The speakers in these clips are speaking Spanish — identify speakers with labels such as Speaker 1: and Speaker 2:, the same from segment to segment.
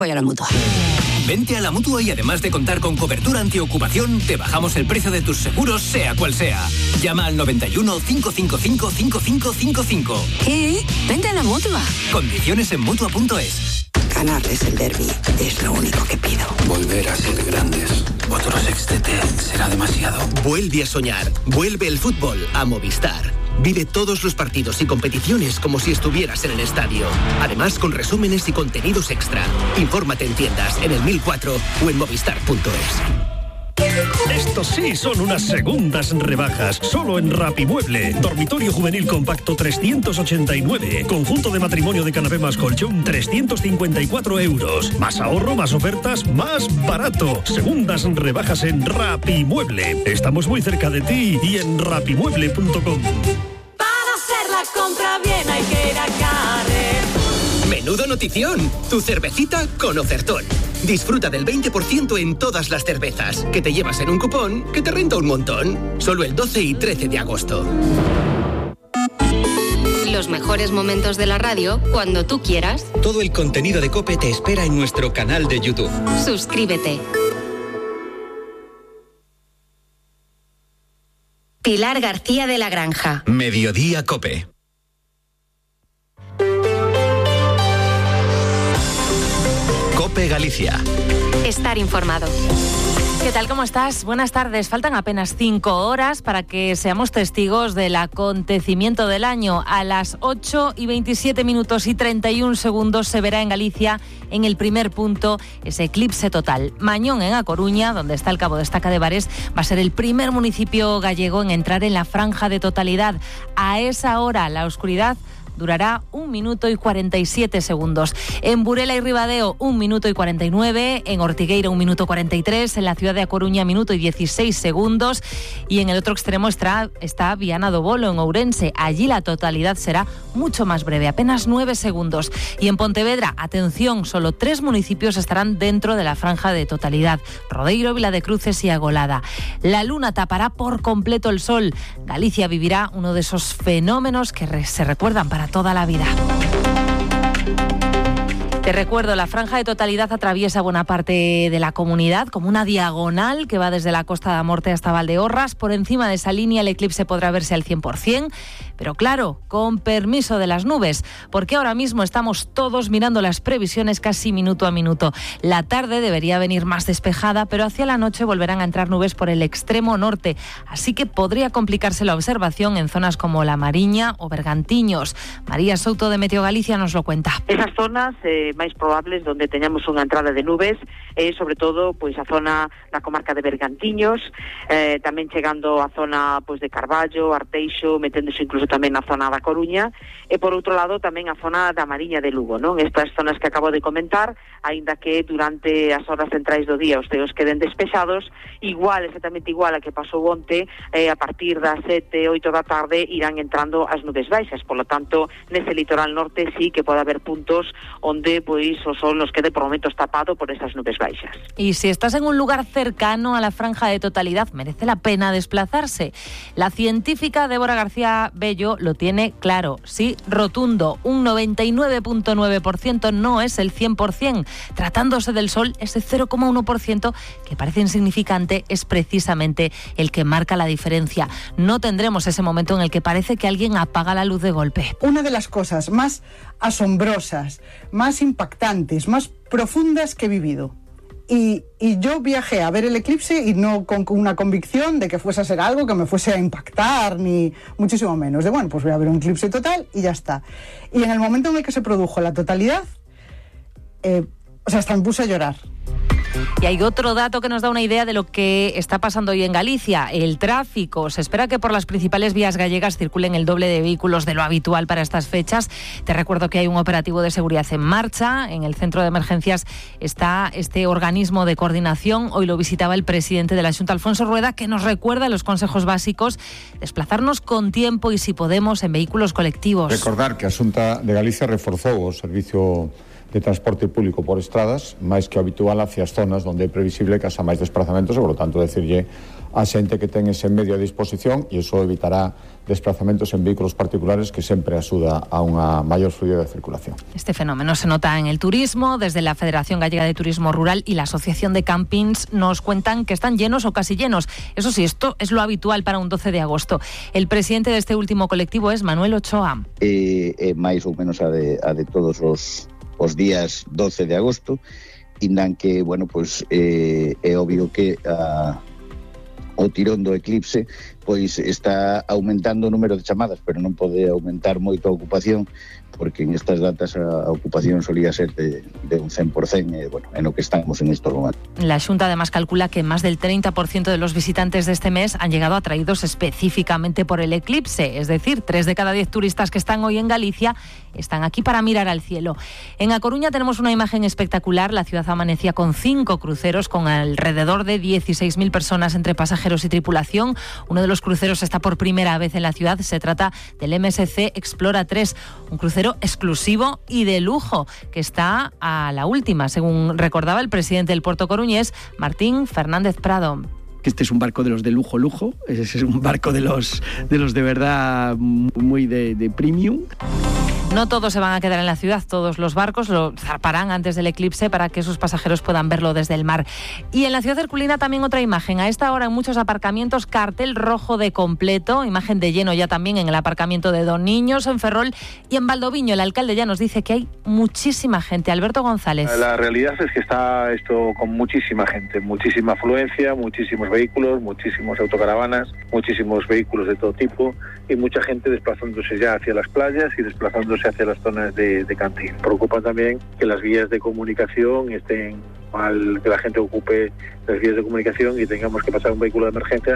Speaker 1: Voy a la Mutua.
Speaker 2: Vente a la Mutua y además de contar con cobertura antiocupación, te bajamos el precio de tus seguros, sea cual sea. Llama al 91 555 5555.
Speaker 1: ¿Qué? Vente a la Mutua.
Speaker 2: Condiciones en Mutua.es.
Speaker 1: Ganarles el derbi es lo único que pido.
Speaker 3: Volver a ser grandes. Otro sextete será demasiado.
Speaker 4: Vuelve a soñar. Vuelve el fútbol a Movistar. Vive todos los partidos y competiciones como si estuvieras en el estadio. Además, con resúmenes y contenidos extra. Infórmate en tiendas, en el 1004 o en movistar.es.
Speaker 5: Estos sí son unas segundas rebajas. Solo en Rapimueble. Dormitorio juvenil compacto 389. Conjunto de matrimonio de canapé más colchón 354 euros. Más ahorro, más ofertas, más barato. Segundas rebajas en Rapimueble. Estamos muy cerca de ti y en rapimueble.com.
Speaker 6: Para hacer la compra bien hay que ir a Carrefour.
Speaker 4: ¡Menudo notición! Tu cervecita con ofertón. Disfruta del 20% en todas las cervezas, que te llevas en un cupón que te renta un montón. Solo el 12 y 13 de agosto.
Speaker 7: Los mejores momentos de la radio cuando tú quieras.
Speaker 8: Todo el contenido de COPE te espera en nuestro canal de YouTube.
Speaker 7: Suscríbete. Pilar García de la Granja.
Speaker 8: Mediodía COPE. COPE Galicia.
Speaker 7: Estar informado.
Speaker 9: ¿Qué tal? ¿Cómo estás? Buenas tardes. Faltan apenas 5 horas para que seamos testigos del acontecimiento del año. A las 8:27 minutos y 31 segundos se verá en Galicia, en el primer punto, ese eclipse total. Mañón, en A Coruña, donde está el Cabo de Estaca de Bares, va a ser el primer municipio gallego en entrar en la franja de totalidad. A esa hora, la oscuridad durará 1 minuto y 47 segundos. En Burela y Ribadeo, 1 minuto y 49. En Ortigueira, 1 minuto 43. En la ciudad de A Coruña, 1 minuto y 16 segundos. Y en el otro extremo está Viana do Bolo, en Ourense. Allí la totalidad será mucho más breve, apenas 9 segundos. Y en Pontevedra, atención, solo 3 municipios estarán dentro de la franja de totalidad: Rodeiro, Vila de Cruces y Agolada. La luna tapará por completo el sol. Galicia vivirá uno de esos fenómenos que se recuerdan para toda la vida. Te recuerdo, la franja de totalidad atraviesa buena parte de la comunidad, como una diagonal que va desde la Costa da Morte hasta Valdeorras. Por encima de esa línea el eclipse podrá verse al 100%, pero claro, con permiso de las nubes, porque ahora mismo estamos todos mirando las previsiones casi minuto a minuto. La tarde debería venir más despejada, pero hacia la noche volverán a entrar nubes por el extremo norte, así que podría complicarse la observación en zonas como La Mariña o Bergantiños. María Souto de Meteo Galicia nos lo cuenta.
Speaker 10: Esas zonas máis probables donde teñamos unha entrada de nubes, sobre todo pois a zona da comarca de Bergantiños, tamén chegando a zona pois de Carballo, Arteixo, meténdose incluso tamén na zona da Coruña, e por outro lado tamén a zona da Mariña de Lugo, non? Estas zonas que acabo de comentar, aínda que durante as horas centrais do día os ceos queden despexados, exactamente igual a que pasou onte, a partir das 7, 8 da tarde irán entrando as nubes baixas, polo tanto, nese litoral norte sí que pode haber puntos onde pois o sol nos quede por momentos tapado por esas nubes baixas.
Speaker 9: Y si estás en un lugar cercano a la franja de totalidad, merece la pena desplazarse. La científica Débora García Bello lo tiene claro, sí, rotundo. Un 99.9% no es el 100%. Tratándose del sol, ese 0,1% que parece insignificante es precisamente el que marca la diferencia. No tendremos ese momento en el que parece que alguien apaga la luz de golpe.
Speaker 11: Una de las cosas más asombrosas, más impactantes, más profundas que he vivido. Y yo viajé a ver el eclipse y no con una convicción de que fuese a ser algo que me fuese a impactar, ni muchísimo menos. De bueno, pues voy a ver un eclipse total y ya está. Y en el momento en el que se produjo la totalidad, hasta me puse a llorar.
Speaker 9: Y hay otro dato que nos da una idea de lo que está pasando hoy en Galicia. El tráfico. Se espera que por las principales vías gallegas circulen el doble de vehículos de lo habitual para estas fechas. Te recuerdo que hay un operativo de seguridad en marcha. En el centro de emergencias está este organismo de coordinación. Hoy lo visitaba el presidente de la Xunta, Alfonso Rueda, que nos recuerda los consejos básicos: desplazarnos con tiempo y, si podemos, en vehículos colectivos.
Speaker 12: Recordar que a Xunta de Galicia reforzou o servicio de transporte público por estradas, máis que habitual hacia as zonas onde é previsible que haxa máis desplazamentos e, por lo tanto, decirlle a xente que ten ese medio a disposición e iso evitará desplazamentos en vehículos particulares, que sempre axuda a unha maior fluidez de circulación.
Speaker 9: Este fenómeno se nota en el turismo. Desde la Federación Gallega de Turismo Rural y la Asociación de Campings nos cuentan que están llenos o casi llenos. Eso sí, esto es lo habitual para un 12 de agosto. El presidente de este último colectivo es Manuel Ochoa.
Speaker 13: Máis ou menos a de todos os días 12 de agosto, indan que, bueno, pues é obvio que o tirón do eclipse pois está aumentando o número de chamadas, pero non pode aumentar moito a ocupación, porque en estas datas a ocupación solía ser de un 100%, bueno, en lo que estamos en estos momentos.
Speaker 9: La Xunta además calcula que más del 30% de los visitantes de este mes han llegado atraídos específicamente por el eclipse, es decir, 3 de cada 10 turistas que están hoy en Galicia están aquí para mirar al cielo. En A Coruña tenemos una imagen espectacular. La ciudad amanecía con 5 cruceros con alrededor de 16.000 personas entre pasajeros y tripulación. Uno de los cruceros está por primera vez en la ciudad. Se trata del MSC Explora 3, un crucero exclusivo y de lujo que está a la última, según recordaba el presidente del puerto coruñés, Martín Fernández Prado.
Speaker 14: Este es un barco de los de lujo, es un barco de los de verdad muy de premium.
Speaker 9: No todos se van a quedar en la ciudad, todos los barcos lo zarparán antes del eclipse para que sus pasajeros puedan verlo desde el mar. Y en la ciudad herculina también otra imagen. A esta hora en muchos aparcamientos, cartel rojo de completo, imagen de lleno ya también en el aparcamiento de Don Niños, en Ferrol y en Valdoviño. El alcalde ya nos dice que hay muchísima gente. Alberto González.
Speaker 15: La realidad es que está esto con muchísima gente, muchísima afluencia, muchísimos vehículos, muchísimos autocaravanas, muchísimos vehículos de todo tipo y mucha gente desplazándose ya hacia las playas y desplazándose hacia las zonas de Cantín. Preocupa también que las vías de comunicación estén mal, que la gente ocupe las vías de comunicación y tengamos que pasar un vehículo de emergencia.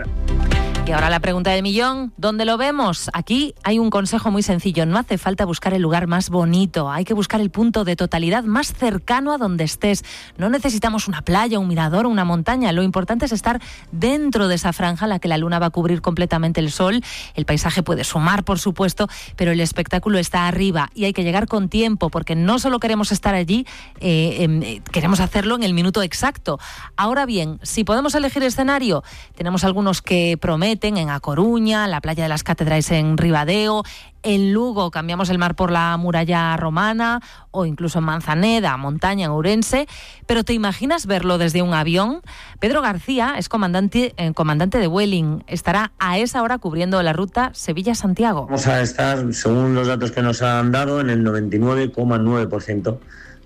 Speaker 9: Y ahora la pregunta del millón, ¿dónde lo vemos? Aquí hay un consejo muy sencillo, no hace falta buscar el lugar más bonito, hay que buscar el punto de totalidad más cercano a donde estés. No necesitamos una playa, un mirador o una montaña, lo importante es estar dentro de esa franja en la que la luna va a cubrir completamente el sol. El paisaje puede sumar, por supuesto, pero el espectáculo está arriba y hay que llegar con tiempo, porque no solo queremos estar allí, queremos hacerlo en el minuto exacto. Ahora bien, si podemos elegir escenario, tenemos algunos que prometen en A Coruña, la playa de las Catedrales en Ribadeo, en Lugo cambiamos el mar por la muralla romana o incluso en Manzaneda, montaña en Ourense. Pero ¿te imaginas verlo desde un avión? Pedro García es comandante de Vueling. Estará a esa hora cubriendo la ruta Sevilla-Santiago.
Speaker 16: Vamos a estar, según los datos que nos han dado, en el 99,9%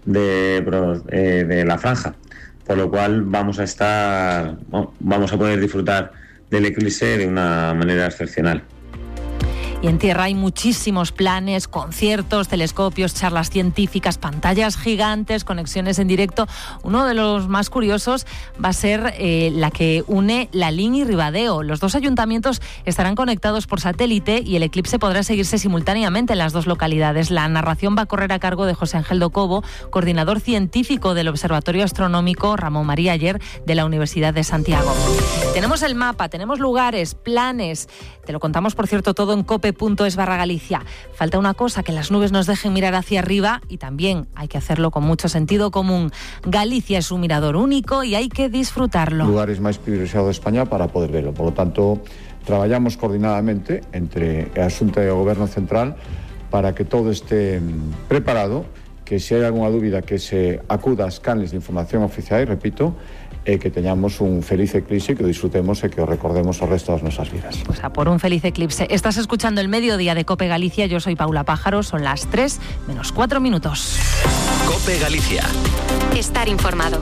Speaker 16: de la franja. Por lo cual vamos a poder disfrutar del eclipse de una manera excepcional.
Speaker 9: Y en tierra hay muchísimos planes, conciertos, telescopios, charlas científicas, pantallas gigantes, conexiones en directo. Uno de los más curiosos va a ser la que une Lalín y Ribadeo. Los dos ayuntamientos estarán conectados por satélite y el eclipse podrá seguirse simultáneamente en las dos localidades. La narración va a correr a cargo de José Ángel Docobo, coordinador científico del Observatorio Astronómico Ramón María Aller de la Universidad de Santiago. Tenemos el mapa, tenemos lugares, planes. Te lo contamos, por cierto, todo en cope.es/Galicia. Falta una cosa, que las nubes nos dejen mirar hacia arriba y también hay que hacerlo con mucho sentido común. Galicia es un mirador único y hay que disfrutarlo.
Speaker 12: Lugares máis privilexiados de España para poder verlo. Por lo tanto, traballamos coordinadamente entre a Xunta e o Goberno Central para que todo esté preparado, que se hai algunha dúbida que se acuda ás canles de información oficiais, repito, e que teñamos un feliz eclipse, que o disfrutemos e que o recordemos o resto das nosas vidas.
Speaker 9: Pues a por un feliz eclipse. Estás escuchando el mediodía de Cope Galicia. Yo soy Paula Pájaro. Son las 3 menos 4 minutos.
Speaker 8: Cope Galicia.
Speaker 7: Estar informado.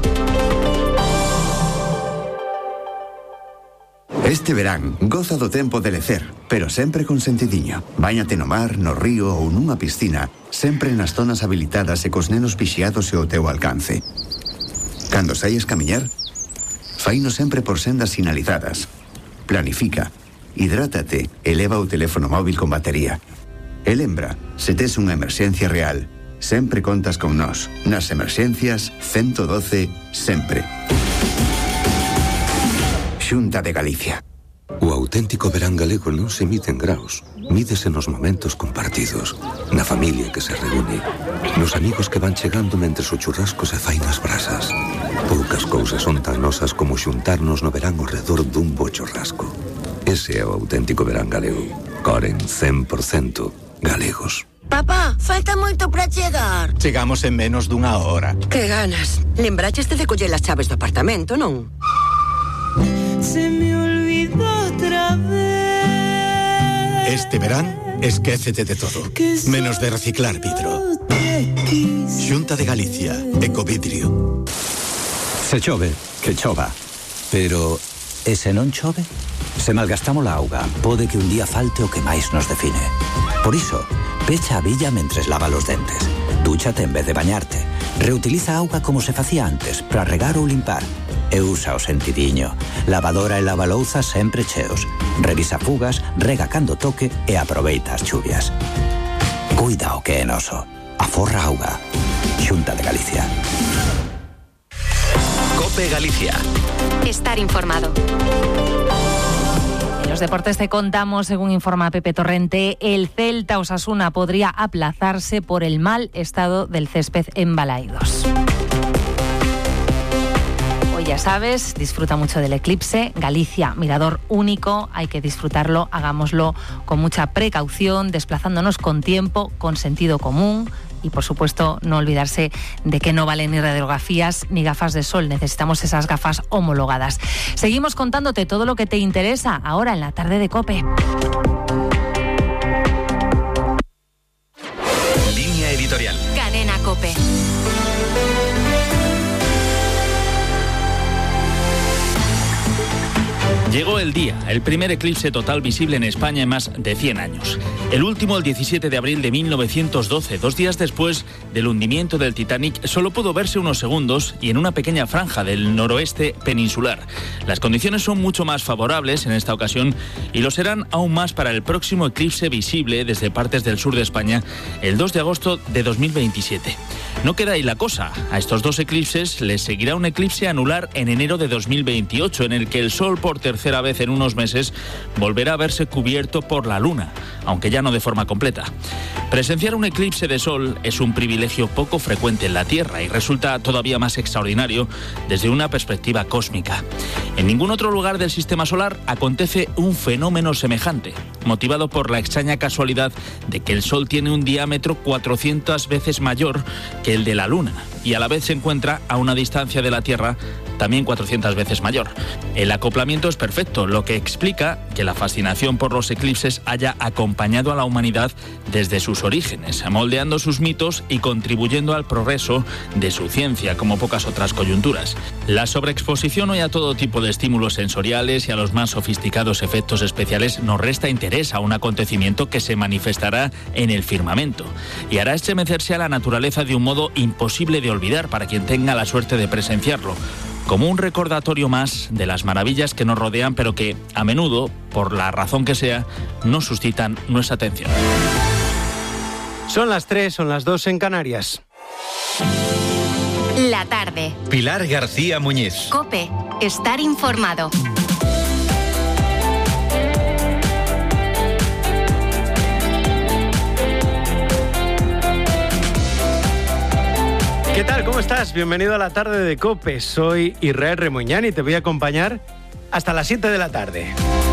Speaker 17: Este verán, goza do tempo de lecer, pero sempre con sentidiño. Báñate no mar, no río ou nunha piscina, sempre nas zonas habilitadas e cos nenos vixiados e ao teu alcance. Cando saies camiñar, faino sempre por sendas sinalizadas. Planifica, hidrátate e leva o teléfono móvil con batería. E lembra, se tes unha emerxencia real, sempre contas con nós. Nas emerxencias, 112, sempre. Xunta de Galicia.
Speaker 3: O auténtico verán galego non se mide en graos,
Speaker 18: mídese nos momentos compartidos, na familia que se reúne, nos amigos que van chegando mentres o churrasco se fai nas brasas. Poucas cousas son tan nosas como xuntarnos no verán ao redor dun bo churrasco. Ese é o auténtico verán galego. Coren 100% galegos.
Speaker 19: Papá, falta moito para chegar.
Speaker 20: Chegamos en menos dunha hora.
Speaker 19: Que ganas. Lembraches de coller as chaves do apartamento, non?
Speaker 6: Se me olvidó otra vez.
Speaker 20: Este verán, esquécete de todo, menos de reciclar vidro. Xunta de Galicia, Ecovidrio.
Speaker 21: Se chove, que chova. Pero, e se non chove? Se malgastamos a auga, pode que un día falte o que máis nos define. Por iso, pecha a billa mentres lava os dentes. Dúchate en vez de bañarte. Reutiliza a auga como se facía antes, para regar ou limpar. E usa o sentidiño. Lavadora e lavalouza sempre cheos. Revisa fugas, rega cando toque e aproveita as chuvias. Cuida o que é noso. Aforra auga. Xunta de Galicia.
Speaker 22: COPE Galicia.
Speaker 7: Estar informado.
Speaker 9: En los deportes te contamos, según informa Pepe Torrente, el Celta Osasuna podría aplazarse por el mal estado del césped en Balaidos. Hoy ya sabes, disfruta mucho del eclipse. Galicia, mirador único, hay que disfrutarlo, hagámoslo con mucha precaución, desplazándonos con tiempo, con sentido común. Y, por supuesto, no olvidarse de que no valen ni radiografías ni gafas de sol. Necesitamos esas gafas homologadas. Seguimos contándote todo lo que te interesa ahora en la tarde de COPE.
Speaker 22: Línea editorial.
Speaker 7: Cadena COPE.
Speaker 23: Llegó el día, el primer eclipse total visible en España en más de 100 años. El último, el 17 de abril de 1912, 2 días después del hundimiento del Titanic, solo pudo verse unos segundos y en una pequeña franja del noroeste peninsular. Las condiciones son mucho más favorables en esta ocasión y lo serán aún más para el próximo eclipse visible desde partes del sur de España el 2 de agosto de 2027. No queda ahí la cosa. A estos dos eclipses les seguirá un eclipse anular en enero de 2028, en el que el Sol por tercera vez en unos meses volverá a verse cubierto por la Luna, aunque ya no de forma completa. Presenciar un eclipse de Sol es un privilegio poco frecuente en la Tierra y resulta todavía más extraordinario desde una perspectiva cósmica. En ningún otro lugar del sistema solar acontece un fenómeno semejante, motivado por la extraña casualidad de que el Sol tiene un diámetro 400 veces mayor que el de la Luna y a la vez se encuentra a una distancia de la Tierra también 400 veces mayor. El acoplamiento es perfecto, lo que explica que la fascinación por los eclipses haya acompañado a la humanidad desde sus orígenes, moldeando sus mitos y contribuyendo al progreso de su ciencia, como pocas otras coyunturas. La sobreexposición hoy a todo tipo de estímulos sensoriales y a los más sofisticados efectos especiales nos resta interés a un acontecimiento que se manifestará en el firmamento y hará estremecerse a la naturaleza de un modo imposible de olvidar para quien tenga la suerte de presenciarlo, como un recordatorio más de las maravillas que nos rodean, pero que, a menudo, por la razón que sea, no suscitan nuestra atención.
Speaker 24: Son las 3, son las 2 en Canarias.
Speaker 7: La tarde.
Speaker 22: Pilar García Muñiz.
Speaker 7: COPE. Estar informado.
Speaker 24: ¿Qué tal? ¿Cómo estás? Bienvenido a la tarde de COPE. Soy Israel Remoñán y te voy a acompañar hasta las 7 de la tarde.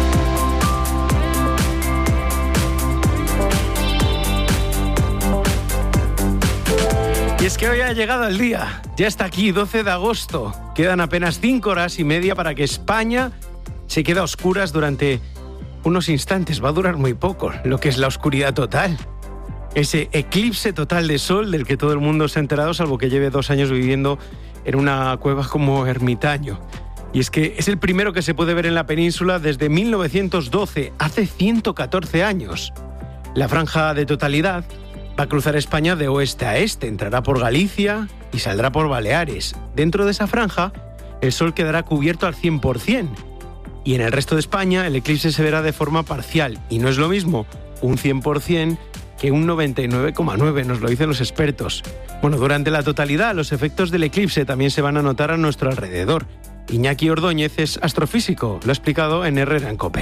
Speaker 24: Y es que hoy ha llegado el día. Ya está aquí, 12 de agosto. Quedan apenas 5 horas y media para que España se quede a oscuras durante unos instantes. Va a durar muy poco, lo que es la oscuridad total. Ese eclipse total de sol del que todo el mundo se ha enterado, salvo que lleve 2 años viviendo en una cueva como ermitaño. Y es que es el primero que se puede ver en la península desde 1912, hace 114 años. La franja de totalidad va a cruzar España de oeste a este, entrará por Galicia y saldrá por Baleares. Dentro de esa franja, el sol quedará cubierto al 100%. Y en el resto de España, el eclipse se verá de forma parcial. Y no es lo mismo un 100% que un 99,9%, nos lo dicen los expertos. Bueno, durante la totalidad, los efectos del eclipse también se van a notar a nuestro alrededor. Iñaki Ordóñez es astrofísico, lo ha explicado en Herrera en COPE.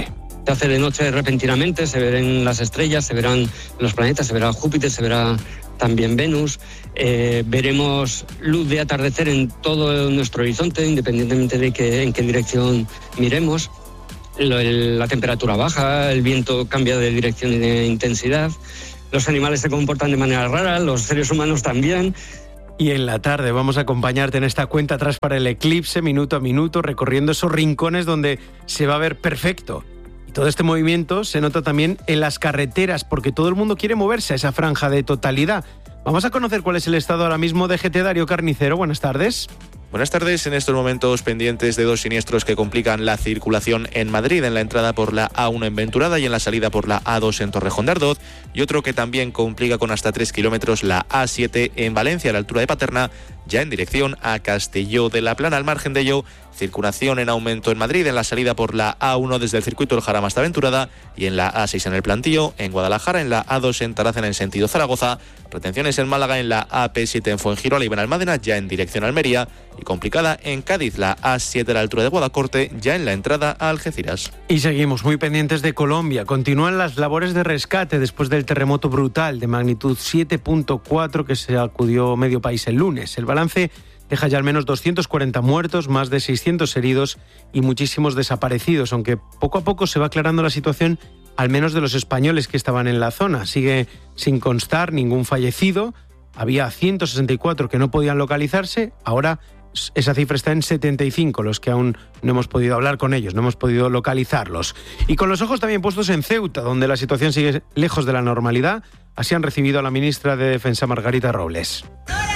Speaker 1: se hace de noche repentinamente, se ven las estrellas, se verán los planetas, se verá Júpiter, se verá también Venus. Veremos luz de atardecer en todo nuestro horizonte, independientemente de en qué dirección miremos. La temperatura baja, el viento cambia de dirección y de intensidad. Los animales se comportan de manera rara, los seres humanos también.
Speaker 24: Y en la tarde vamos a acompañarte en esta cuenta atrás para el eclipse, minuto a minuto, recorriendo esos rincones donde se va a ver perfecto. Y todo este movimiento se nota también en las carreteras, porque todo el mundo quiere moverse a esa franja de totalidad. Vamos a conocer cuál es el estado ahora mismo de GT. Darío Carnicero, buenas tardes.
Speaker 2: Buenas tardes. En estos momentos pendientes de 2 siniestros que complican la circulación en Madrid, en la entrada por la A1 en Venturada y en la salida por la A2 en Torrejón de Ardoz, y otro que también complica con hasta 3 kilómetros la A7 en Valencia, a la altura de Paterna, ya en dirección a Castelló de la Plana. Al margen de ello, circulación en aumento en Madrid, en la salida por la A1 desde el circuito del Jarama hasta Venturada y en la A6 en el Plantío, en Guadalajara, en la A2 en Tarazona en sentido Zaragoza, retenciones en Málaga en la AP7 en Fuengirola y Benalmádena, ya en dirección a Almería, y complicada en Cádiz, la A7 a la altura de Guadacorte, ya en la entrada a Algeciras.
Speaker 24: Y seguimos muy pendientes de Colombia. Continúan las labores de rescate después del terremoto brutal de magnitud 7.4 que se sacudió medio país el lunes. El balance deja ya al menos 240 muertos, más de 600 heridos y muchísimos desaparecidos, aunque poco a poco se va aclarando la situación, al menos de los españoles que estaban en la zona. Sigue sin constar ningún fallecido. Había 164 que no podían localizarse. Ahora esa cifra está en 75, los que aún no hemos podido hablar con ellos, no hemos podido localizarlos. Y con los ojos también puestos en Ceuta, donde la situación sigue lejos de la normalidad. Así han recibido a la ministra de Defensa, Margarita Robles.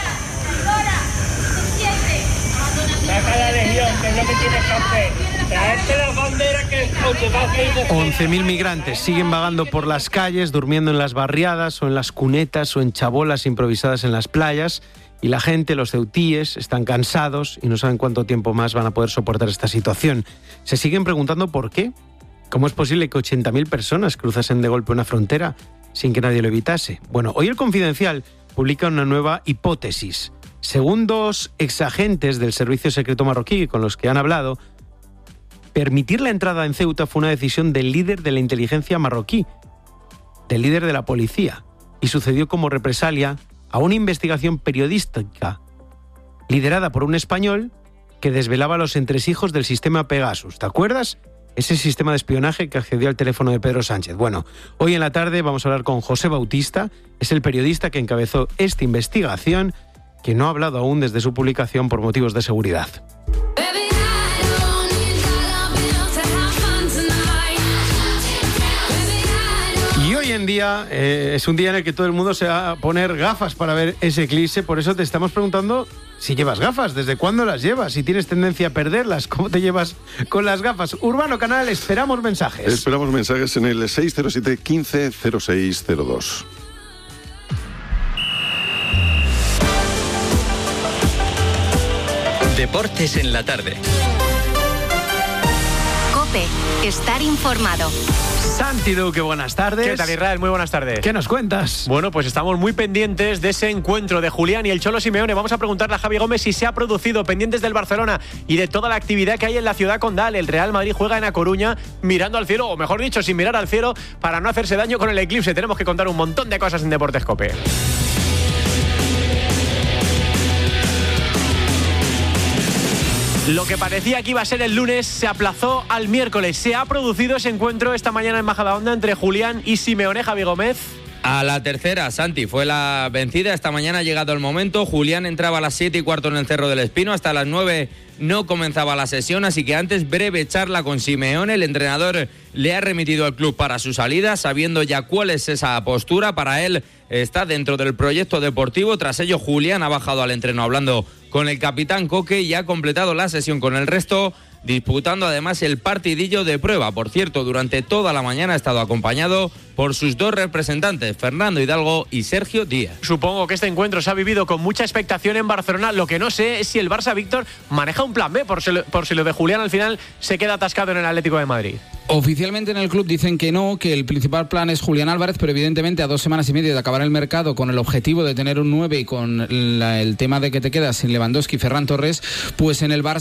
Speaker 4: Saca la legión, que es lo que tienes que hacer. Traerte la bandera que
Speaker 24: 11.000 migrantes siguen vagando por las calles, durmiendo en las barriadas o en las cunetas o en chabolas improvisadas en las playas. Y la gente, los ceutíes, están cansados y no saben cuánto tiempo más van a poder soportar esta situación. Se siguen preguntando por qué. ¿Cómo es posible que 80.000 personas cruzasen de golpe una frontera sin que nadie lo evitase? Bueno, hoy el Confidencial publica una nueva hipótesis. Según 2 exagentes del servicio secreto marroquí con los que han hablado, permitir la entrada en Ceuta fue una decisión del líder de la inteligencia marroquí, del líder de la policía, y sucedió como represalia a una investigación periodística liderada por un español que desvelaba los entresijos del sistema Pegasus. ¿Te acuerdas? Ese sistema de espionaje que accedió al teléfono de Pedro Sánchez. Bueno, hoy en la tarde vamos a hablar con José Bautista, es el periodista que encabezó esta investigación, que no ha hablado aún desde su publicación por motivos de seguridad. Y hoy en día es un día en el que todo el mundo se va a poner gafas para ver ese eclipse, por eso te estamos preguntando si llevas gafas, desde cuándo las llevas, si tienes tendencia a perderlas, cómo te llevas con las gafas. Urbano Canal, esperamos mensajes.
Speaker 5: Esperamos mensajes en el 607 15 0602.
Speaker 22: Deportes en la tarde.
Speaker 7: COPE, estar informado.
Speaker 24: Santi Duque, buenas tardes.
Speaker 25: ¿Qué tal, Israel? Muy buenas tardes.
Speaker 24: ¿Qué nos cuentas?
Speaker 25: Bueno, pues estamos muy pendientes de ese encuentro de Julián y el Cholo Simeone. Vamos a preguntarle a Javi Gómez si se ha producido, pendientes del Barcelona y de toda la actividad que hay en la ciudad condal. El Real Madrid juega en A Coruña mirando al cielo, o mejor dicho, sin mirar al cielo, para no hacerse daño con el eclipse. Tenemos que contar un montón de cosas en Deportes COPE. Lo que parecía que iba a ser el lunes se aplazó al miércoles. Se ha producido ese encuentro esta mañana en Majadahonda entre Julián y Simeone. Javi Gómez.
Speaker 26: A la tercera, Santi, fue la vencida. Esta mañana ha llegado el momento. Julián entraba a las 7:15 en el Cerro del Espino. Hasta las 9 no comenzaba la sesión, así que antes breve charla con Simeone. El entrenador le ha remitido al club para su salida, sabiendo ya cuál es esa postura. Para él está dentro del proyecto deportivo. Tras ello, Julián ha bajado al entreno hablando con el capitán Coque y ha completado la sesión con el resto, disputando además el partidillo de prueba. Por cierto, durante toda la mañana ha estado acompañado por sus 2 representantes, Fernando Hidalgo y Sergio Díaz.
Speaker 25: Supongo que este encuentro se ha vivido con mucha expectación en Barcelona. Lo que no sé es si el Barça, Víctor, maneja un plan B por si lo de Julián al final se queda atascado en el Atlético de Madrid.
Speaker 27: Oficialmente en el club dicen que no, que el principal plan es Julián Álvarez, pero evidentemente a 2 semanas y media de acabar el mercado, con el objetivo de tener un 9 y con el tema de que te quedas sin Lewandowski y Ferran Torres, pues en el Barça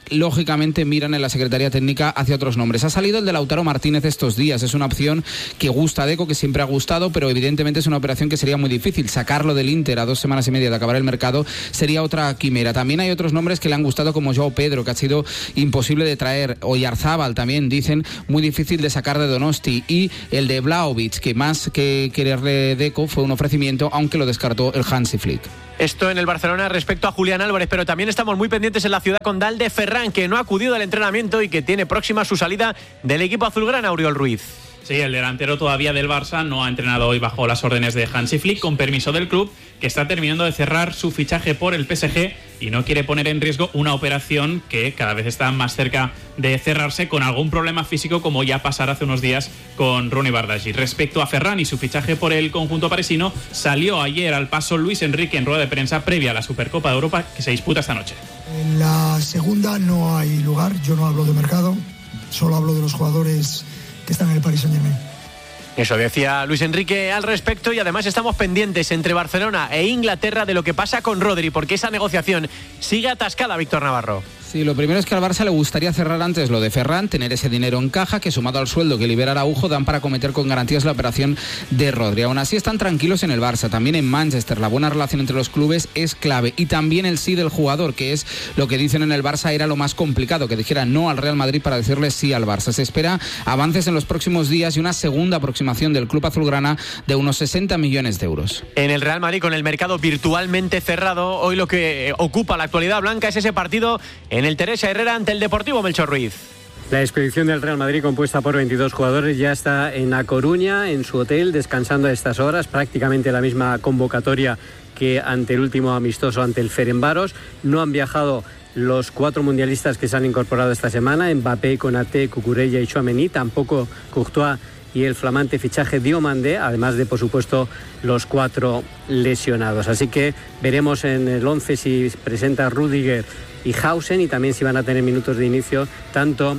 Speaker 27: lógicamente miran en la Secretaría Técnica hacia otros nombres. Ha salido el de Lautaro Martínez estos días, es una opción que gusta a Deco, que siempre ha gustado, pero evidentemente es una operación que sería muy difícil. Sacarlo del Inter a 2 semanas y media de acabar el mercado sería otra quimera. También hay otros nombres que le han gustado, como Joao Pedro, que ha sido imposible de traer, o Yarzábal también, dicen, muy difícil de sacar de Donosti, y el de Vlahovic, que más que quererle Deco fue un ofrecimiento, aunque lo descartó el Hansi Flick.
Speaker 25: Esto en el Barcelona respecto a Julián Álvarez, pero también estamos muy pendientes en la ciudad condal de Ferran, que no ha acudido al entrenamiento y que tiene próxima su salida del equipo azulgrana, Oriol Ruiz.
Speaker 10: Sí, el delantero todavía del Barça no ha entrenado hoy bajo las órdenes de Hansi Flick, con permiso del club, que está terminando de cerrar su fichaje por el PSG y no quiere poner en riesgo una operación que cada vez está más cerca de cerrarse, con algún problema físico, como ya pasara hace unos días con Ronny Bardghji. Respecto a Ferran y su fichaje por el conjunto parisino, salió ayer al paso Luis Enrique en rueda de prensa previa a la Supercopa de Europa, que se disputa esta noche.
Speaker 11: En la segunda no hay lugar, yo no hablo de mercado, solo hablo de los jugadores que están en el Paris Saint-Germain.
Speaker 25: Eso decía Luis Enrique al respecto, y además estamos pendientes entre Barcelona e Inglaterra de lo que pasa con Rodri, porque esa negociación sigue atascada, Víctor Navarro.
Speaker 27: Sí, lo primero es que al Barça le gustaría cerrar antes lo de Ferran, tener ese dinero en caja, que sumado al sueldo que libera Araujo dan para cometer con garantías la operación de Rodri. Aún así están tranquilos en el Barça, también en Manchester. La buena relación entre los clubes es clave, y también el sí del jugador, que es lo que dicen en el Barça era lo más complicado, que dijera no al Real Madrid para decirle sí al Barça. Se espera avances en los próximos días y una segunda aproximación del club azulgrana de unos 60 millones de euros.
Speaker 25: En el Real Madrid, con el mercado virtualmente cerrado, hoy lo que ocupa la actualidad blanca es ese partido en el Teresa Herrera ante el Deportivo, Melchor Ruiz.
Speaker 12: La expedición del Real Madrid, compuesta por 22 jugadores, ya está en A Coruña, en su hotel, descansando a estas horas, prácticamente la misma convocatoria que ante el último amistoso ante el Ferencváros. No han viajado los 4 mundialistas que se han incorporado esta semana: Mbappé, Konaté, Cucurella y Tchouaméni, tampoco Courtois y el flamante fichaje Diomandé, además de, por supuesto, los 4 lesionados. Así que veremos en el 11 si presenta Rüdiger y Hausen, y también si van a tener minutos de inicio tanto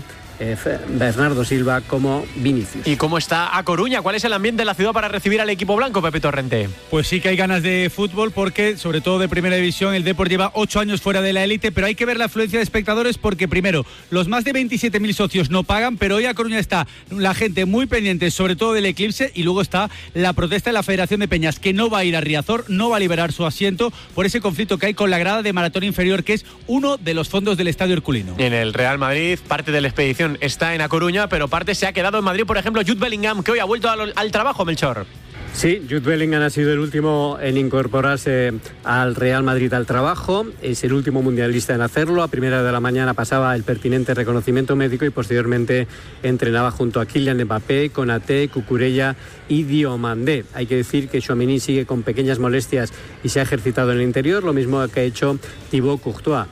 Speaker 12: Bernardo Silva como Vinicius.
Speaker 25: ¿Y cómo está A Coruña? ¿Cuál es el ambiente de la ciudad para recibir al equipo blanco, Pepe Torrente?
Speaker 13: Pues sí que hay ganas de fútbol, porque sobre todo de primera división el Depor lleva 8 años fuera de la élite, pero hay que ver la afluencia de espectadores, porque primero, los más de 27.000 socios no pagan, pero hoy A Coruña está la gente muy pendiente, sobre todo del eclipse, y luego está la protesta de la Federación de Peñas, que no va a ir a Riazor, no va a liberar su asiento por ese conflicto que hay con la grada de Maratón Inferior, que es uno de los fondos del Estadio Herculino.
Speaker 25: En el Real Madrid, parte de la expedición está en A Coruña, pero parte se ha quedado en Madrid. Por ejemplo, Jude Bellingham, que hoy ha vuelto al trabajo, Melchor.
Speaker 12: Sí, Jude Bellingham ha sido el último en incorporarse al Real Madrid al trabajo. Es el último mundialista en hacerlo. A primera de la mañana pasaba el pertinente reconocimiento médico y posteriormente entrenaba junto a Kylian Mbappé, Konaté, Cucurella y Diomandé. Hay que decir que Tchouaméni sigue con pequeñas molestias y se ha ejercitado en el interior, lo mismo que ha hecho Thibaut Courtois.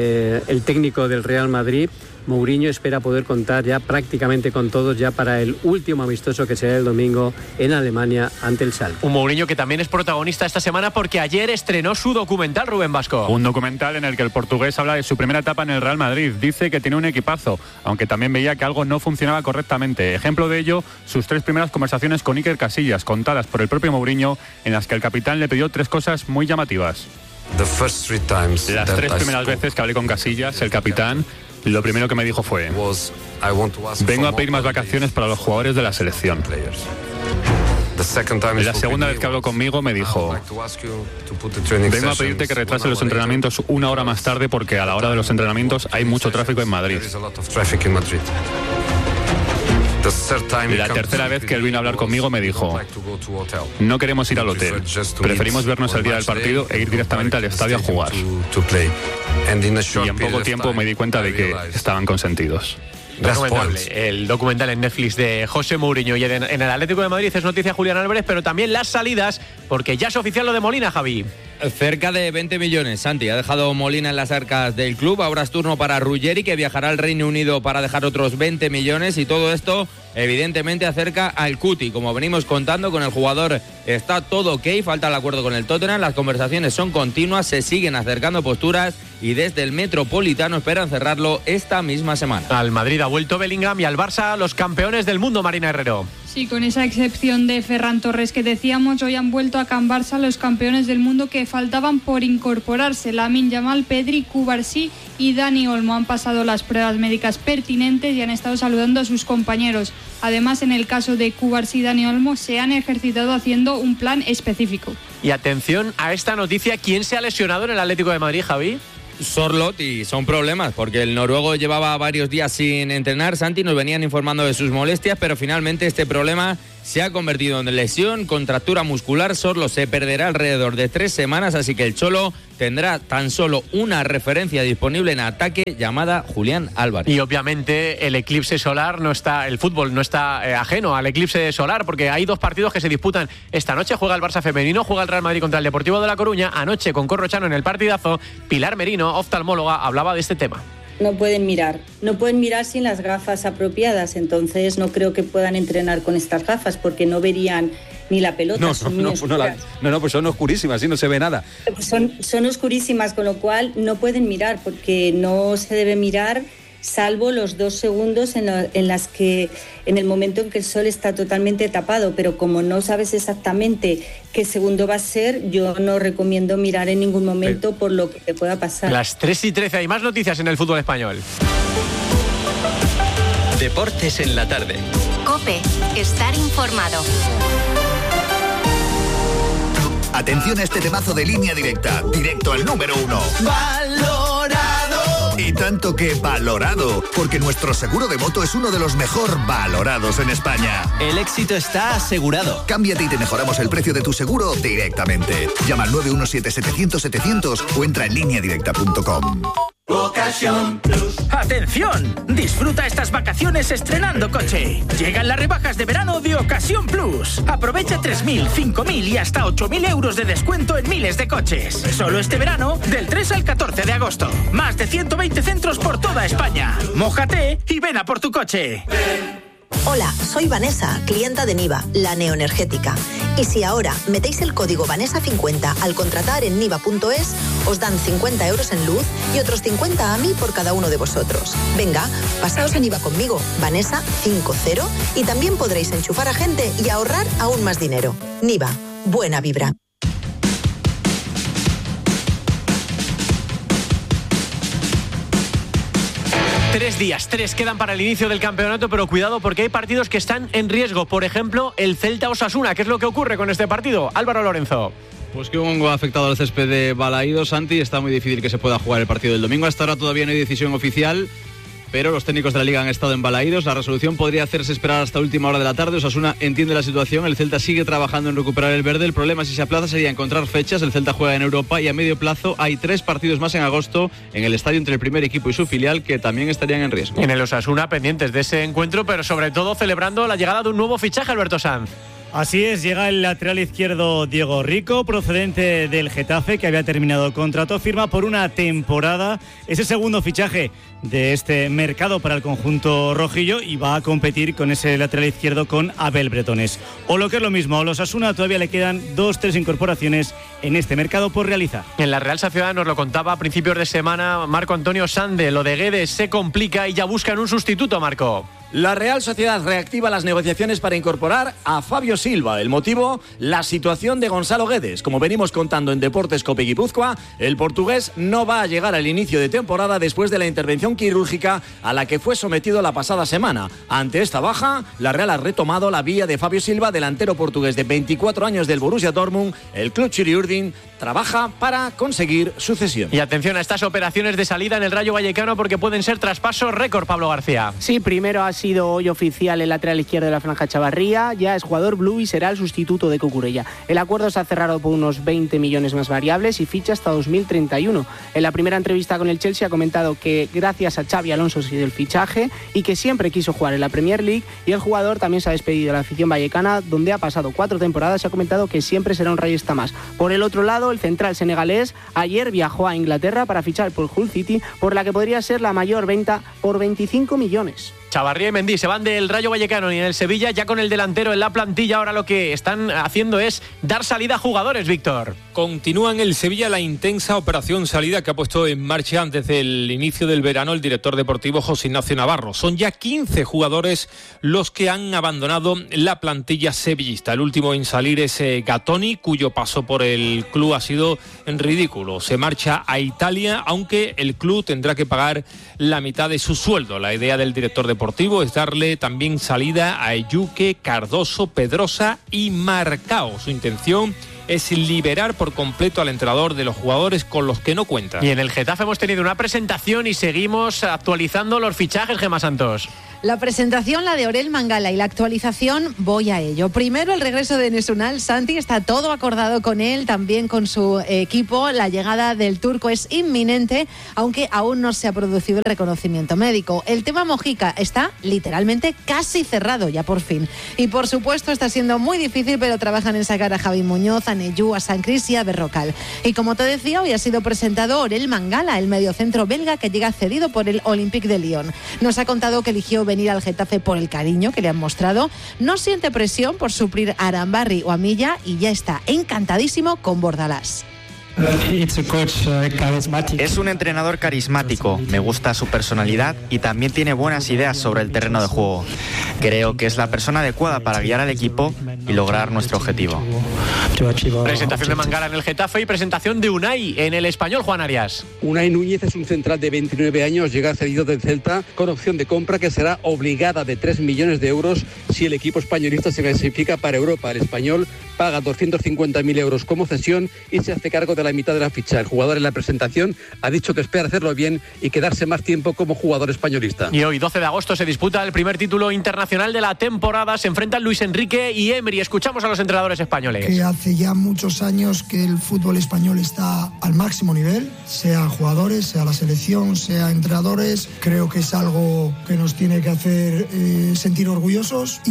Speaker 12: El técnico del Real Madrid, Mourinho, espera poder contar ya prácticamente con todos ya para el último amistoso, que será el domingo en Alemania ante el Schalke.
Speaker 25: Un Mourinho que también es protagonista esta semana, porque ayer estrenó su documental, Rubén Vasco.
Speaker 14: Un documental en el que el portugués habla de su primera etapa en el Real Madrid. Dice que tiene un equipazo, aunque también veía que algo no funcionaba correctamente. Ejemplo de ello, sus 3 primeras conversaciones con Iker Casillas, contadas por el propio Mourinho, en las que el capitán le pidió 3 cosas muy llamativas. Las 3 primeras veces que hablé con Casillas, el capitán, lo primero que me dijo fue: vengo a pedir más vacaciones para los jugadores de la selección. La segunda vez que habló conmigo me dijo: vengo a pedirte que retrases los entrenamientos 1 hora más tarde, porque a la hora de los entrenamientos hay mucho tráfico en Madrid. La tercera vez que él vino a hablar conmigo me dijo: no queremos ir al hotel, preferimos vernos el día del partido e ir directamente al estadio a jugar. Y en poco tiempo me di cuenta de que estaban consentidos.
Speaker 25: El documental en Netflix de José Mourinho. Y en el Atlético de Madrid es noticia Julián Álvarez, pero también las salidas, porque ya es oficial lo de Molina, Javi.
Speaker 26: Cerca de 20 millones, Santi. Ha dejado Molina en las arcas del club. Ahora es turno para Ruggeri, que viajará al Reino Unido para dejar otros 20 millones. Y todo esto, evidentemente, acerca al Cuti. Como venimos contando, con el jugador está todo ok. Falta el acuerdo con el Tottenham. Las conversaciones son continuas. Se siguen acercando posturas. Y desde el Metropolitano esperan cerrarlo esta misma semana.
Speaker 25: Al Madrid ha vuelto Bellingham y al Barça los campeones del mundo, Marina Herrero.
Speaker 3: Sí, con esa excepción de Ferran Torres que decíamos, hoy han vuelto a Can Barça los campeones del mundo que faltaban por incorporarse. Lamine Yamal, Pedri, Cubarsí y Dani Olmo han pasado las pruebas médicas pertinentes y han estado saludando a sus compañeros. Además, en el caso de Cubarsí y Dani Olmo, se han ejercitado haciendo un plan específico.
Speaker 25: Y atención a esta noticia, ¿quién se ha lesionado en el Atlético de Madrid, Javi?
Speaker 26: Sorloth, y son problemas porque el noruego llevaba varios días sin entrenar. Santi, nos venían informando de sus molestias, pero finalmente este problema se ha convertido en lesión, contractura muscular. Sorloth se perderá alrededor de 3 semanas, así que el Cholo tendrá tan solo una referencia disponible en ataque llamada Julián Álvarez.
Speaker 25: Y obviamente el eclipse solar no está, el fútbol no está ajeno al eclipse solar, porque hay 2 partidos que se disputan esta noche. Juega el Barça femenino, juega el Real Madrid contra el Deportivo de La Coruña. Anoche con Corrochano en el partidazo, Pilar Merino, oftalmóloga, hablaba de este tema.
Speaker 8: No pueden mirar sin las gafas apropiadas, entonces no creo que puedan entrenar con estas gafas porque no verían ni la pelota.
Speaker 15: No, pues son oscurísimas, así no se ve nada.
Speaker 8: Pues son oscurísimas, con lo cual no pueden mirar porque no se debe mirar salvo los 2 segundos en las que, en el momento en que el sol está totalmente tapado, pero como no sabes exactamente qué segundo va a ser, yo no recomiendo mirar en ningún momento por lo que te pueda pasar.
Speaker 25: Las 3:13, hay más noticias en el fútbol español.
Speaker 22: Deportes en la tarde.
Speaker 7: COPE, estar informado.
Speaker 16: Atención a este temazo de Línea Directa, directo al número 1. ¡Valorado! Y tanto que valorado, porque nuestro seguro de moto es uno de los mejor valorados en España.
Speaker 22: El éxito está asegurado.
Speaker 16: Cámbiate y te mejoramos el precio de tu seguro directamente. Llama al 917-700-700 o entra en lineadirecta.com.
Speaker 17: Ocasión Plus. ¡Atención! Disfruta estas vacaciones estrenando coche. Llegan las rebajas de verano de Ocasión Plus. Aprovecha 3.000, 5.000 y hasta 8.000 euros de descuento en miles de coches. Solo este verano, del 3 al 14 de agosto. Más de 120 centros por toda España. Mójate y ven a por tu coche.
Speaker 18: Hola, soy Vanessa, clienta de Niva, la neoenergética. Y si ahora metéis el código Vanessa50 al contratar en niva.es, os dan 50 euros en luz y otros 50 a mí por cada uno de vosotros. Venga, pasaos a Niva conmigo, Vanessa50, y también podréis enchufar a gente y ahorrar aún más dinero. Niva, buena vibra.
Speaker 25: 3 días, 3 quedan para el inicio del campeonato, pero cuidado porque hay partidos que están en riesgo. Por ejemplo, el Celta-Osasuna. ¿Qué es lo que ocurre con este partido? Álvaro Lorenzo.
Speaker 19: Pues que un hongo ha afectado al césped de Balaídos, Santi. Está muy difícil que se pueda jugar el partido del domingo. Hasta ahora todavía no hay decisión oficial, pero los técnicos de la Liga han estado en Balaídos. La resolución podría hacerse esperar hasta última hora de la tarde. Osasuna entiende la situación. El Celta sigue trabajando en recuperar el verde. El problema, si se aplaza, sería encontrar fechas. El Celta juega en Europa y a medio plazo hay 3 partidos más en agosto en el estadio entre el primer equipo y su filial, que también estarían en riesgo.
Speaker 25: En el Osasuna pendientes de ese encuentro, pero sobre todo celebrando la llegada de un nuevo fichaje, Alberto Sanz.
Speaker 28: Así es, llega el lateral izquierdo Diego Rico, procedente del Getafe, que había terminado contrato, firma por una temporada. Es el segundo fichaje de este mercado para el conjunto rojillo y va a competir con ese lateral izquierdo con Abel Bretones. O lo que es lo mismo, a los Osasuna todavía le quedan 2-3 incorporaciones en este mercado por realizar.
Speaker 25: En la Real Sociedad nos lo contaba a principios de semana Marco Antonio Sande. Lo de Guedes se complica y ya buscan un sustituto, Marco.
Speaker 29: La Real Sociedad reactiva las negociaciones para incorporar a Fabio Silva. El motivo, la situación de Gonzalo Guedes. Como venimos contando en Deportes Cope Guipúzcoa, el portugués no va a llegar al inicio de temporada después de la intervención quirúrgica a la que fue sometido la pasada semana. Ante esta baja, la Real ha retomado la vía de Fabio Silva, delantero portugués de 24 años del Borussia Dortmund. El club Chiriurdin trabaja para conseguir su cesión.
Speaker 25: Y atención a estas operaciones de salida en el Rayo Vallecano porque pueden ser traspasos récord, Pablo García.
Speaker 30: Sí, primero ha sido hoy oficial el lateral izquierdo de la Franja Chavarría, ya es jugador blue y será el sustituto de Cucurella. El acuerdo se ha cerrado por unos 20 millones más variables y ficha hasta 2031. En la primera entrevista con el Chelsea ha comentado que gracias a Xavi Alonso ha sido el fichaje y que siempre quiso jugar en la Premier League, y el jugador también se ha despedido de la afición vallecana, donde ha pasado 4 temporadas y ha comentado que siempre será un rayista más. Por el otro lado, el central senegalés ayer viajó a Inglaterra para fichar por Hull City, por la que podría ser la mayor venta por 25 millones.
Speaker 25: Chavarría y Mendy se van del Rayo Vallecano y en el Sevilla, ya con el delantero en la plantilla. Ahora lo que están haciendo es dar salida a jugadores, Víctor.
Speaker 1: Continúa en el Sevilla la intensa operación salida que ha puesto en marcha antes del inicio del verano el director deportivo José Ignacio Navarro. Son ya 15 jugadores los que han abandonado la plantilla sevillista. El último en salir es Gatoni, cuyo paso por el club ha sido ridículo. Se marcha a Italia, aunque el club tendrá que pagar la mitad de su sueldo. La idea del director deportivo es darle también salida a Eyuque, Cardoso, Pedrosa y Marcao. Su intención es liberar por completo al entrenador de los jugadores con los que no cuenta.
Speaker 25: Y en el Getafe hemos tenido una presentación y seguimos actualizando los fichajes, Gemma Santos.
Speaker 2: La presentación, la de Orel Mangala, y la actualización, voy a ello. Primero, el regreso de Enes Ünal. Santi, está todo acordado con él, también con su equipo. La llegada del turco es inminente, aunque aún no se ha producido el reconocimiento médico. El tema Mojica está literalmente casi cerrado ya por fin. Y por supuesto está siendo muy difícil, pero trabajan en sacar a Javi Muñoz, a Neyú, a San Cris y a Berrocal. Y como te decía, hoy ha sido presentado Orel Mangala, el mediocentro belga que llega cedido por el Olympique de Lyon. Nos ha contado que eligió venir al Getafe por el cariño que le han mostrado. No siente presión por suplir a Arambarri o a Milla y ya está encantadísimo con Bordalás.
Speaker 4: Es un entrenador carismático, me gusta su personalidad y también tiene buenas ideas sobre el terreno de juego. Creo que es la persona adecuada para guiar al equipo y lograr nuestro objetivo.
Speaker 25: Presentación de Mangala en el Getafe y presentación de Unai en el Español, Juan Arias.
Speaker 5: Unai Núñez es un central de 29 años, llega cedido del Celta con opción de compra que será obligada de 3 millones de euros si el equipo españolista se clasifica para Europa. El español paga 250.000 euros como cesión y se hace cargo de la mitad de la ficha. El jugador en la presentación ha dicho que espera hacerlo bien y quedarse más tiempo como jugador españolista.
Speaker 25: Y hoy, 12 de agosto, se disputa el primer título internacional de la temporada. Se enfrentan Luis Enrique y Emery. Escuchamos a los entrenadores españoles.
Speaker 11: Que hace ya muchos años que el fútbol español está al máximo nivel, sea jugadores, sea la selección, sea entrenadores. Creo que es algo que nos tiene que hacer sentir orgullosos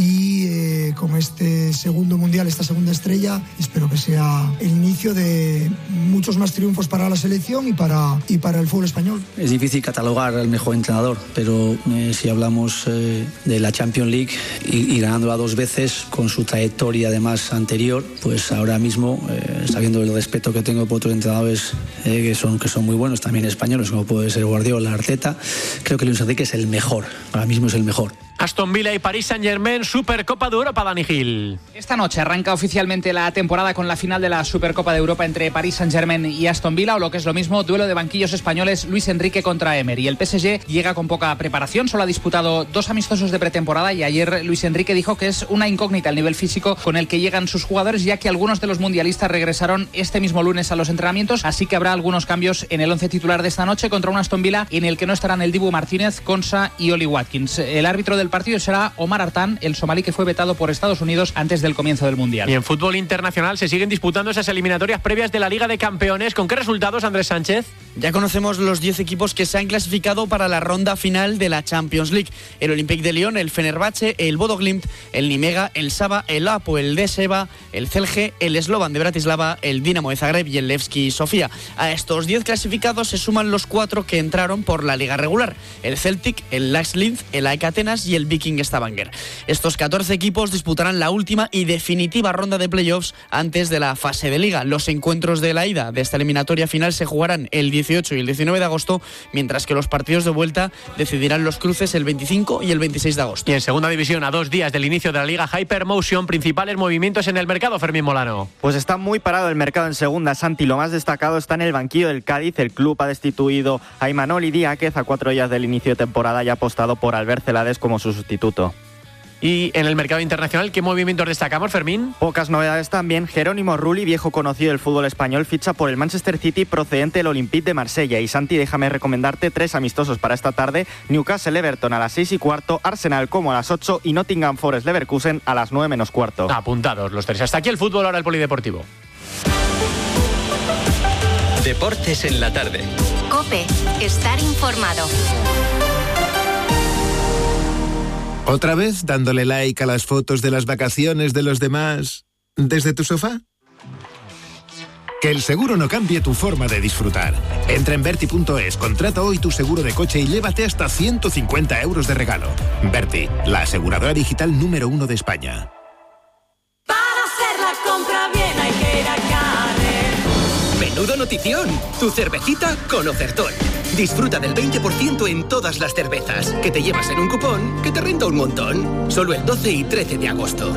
Speaker 11: y con este segundo mundial, esta segunda estrella, espero que sea el inicio de muchos más triunfos para la selección y para el fútbol español.
Speaker 6: Es difícil catalogar al mejor entrenador, pero si hablamos de la Champions League y ganándola 2 veces con su trayectoria además anterior, pues ahora mismo, sabiendo el respeto que tengo por otros entrenadores que son muy buenos, también españoles, como puede ser Guardiola, Arteta, creo que Luis Enrique es el mejor, ahora mismo es el mejor.
Speaker 25: Aston Villa y Paris Saint-Germain, Supercopa de Europa, Dani Gil.
Speaker 27: Esta noche arranca oficialmente la temporada con la final de la Supercopa de Europa entre Paris Saint-Germain y Aston Villa, o lo que es lo mismo, duelo de banquillos españoles, Luis Enrique contra Emery. El PSG llega con poca preparación, solo ha disputado 2 amistosos de pretemporada y ayer Luis Enrique dijo que es una incógnita el nivel físico con el que llegan sus jugadores, ya que algunos de los mundialistas regresaron este mismo lunes a los entrenamientos, así que habrá algunos cambios en el 11 titular de esta noche contra un Aston Villa en el que no estarán el Dibu Martínez, Konsa y Oli Watkins. El árbitro del partido será Omar Artán, el somalí que fue vetado por Estados Unidos antes del comienzo del Mundial.
Speaker 25: Y en fútbol internacional se siguen disputando esas eliminatorias previas de la Liga de Campeones. ¿Con qué resultados, Andrés Sánchez?
Speaker 9: Ya conocemos los 10 equipos que se han clasificado para la ronda final de la Champions League. El Olympique de Lyon, el Fenerbahce, el Bodo Glimt, el Nimega, el Saba, el Apoel de Seba, el Celje, el Slovan de Bratislava, el Dinamo de Zagreb y el Levski Sofía. A estos 10 clasificados se suman los 4 que entraron por la liga regular: el Celtic, el Ajax Linz, el AEK Atenas y el Viking Stavanger. Estos 14 equipos disputarán la última y definitiva ronda de playoffs antes de la fase de liga. Los encuentros de la ida de esta eliminatoria final se jugarán el 18 y el 19 de agosto, mientras que los partidos de vuelta decidirán los cruces el 25 y el 26 de agosto.
Speaker 25: Y en segunda división, a 2 días del inicio de la Liga Hypermotion, principales movimientos en el mercado, Fermín Molano.
Speaker 4: Pues está muy parado el mercado en segunda, Santi. Lo más destacado está en el banquillo del Cádiz. El club ha destituido a Imanol Díaz a 4 días del inicio de temporada y ha apostado por Albert Celades como su sustituto.
Speaker 25: Y en el mercado internacional, ¿qué movimientos destacamos, Fermín?
Speaker 4: Pocas novedades también. Jerónimo Rulli, viejo conocido del fútbol español, ficha por el Manchester City procedente del Olympique de Marsella. Y Santi, déjame recomendarte 3 amistosos para esta tarde: Newcastle-Everton a las 6:15, Arsenal como a las 8 y Nottingham Forest-Leverkusen a las 9:15.
Speaker 25: Apuntados los 3. Hasta aquí el fútbol, ahora el polideportivo.
Speaker 22: Deportes en la tarde.
Speaker 7: COPE, estar informado.
Speaker 20: ¿Otra vez dándole like a las fotos de las vacaciones de los demás desde tu sofá? Que el seguro no cambie tu forma de disfrutar. Entra en Verti.es, contrata hoy tu seguro de coche y llévate hasta 150 euros de regalo. Verti, la aseguradora digital número 1 de España.
Speaker 3: Para hacer la compra bien hay que ir a Carrer.
Speaker 10: ¡Menudo notición! Tu cervecita con Ocertol. Disfruta del 20% en todas las cervezas, que te llevas en un cupón que te renta un montón. Solo el 12 y 13 de agosto.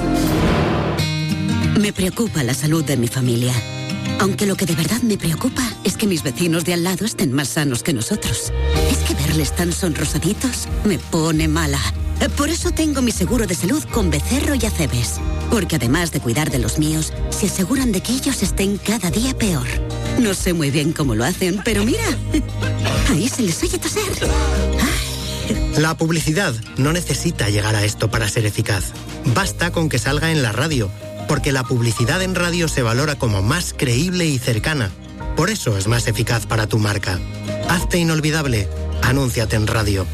Speaker 12: Me preocupa la salud de mi familia. Aunque lo que de verdad me preocupa es que mis vecinos de al lado estén más sanos que nosotros. Es que verles tan sonrosaditos me pone mala. Por eso tengo mi seguro de salud con Becerro y Acebes. Porque además de cuidar de los míos, se aseguran de que ellos estén cada día peor. No sé muy bien cómo lo hacen, pero mira, ahí se les oye toser.
Speaker 13: La publicidad no necesita llegar a esto para ser eficaz. Basta con que salga en la radio, porque la publicidad en radio se valora como más creíble y cercana. Por eso es más eficaz para tu marca. Hazte inolvidable. Anúnciate en radio.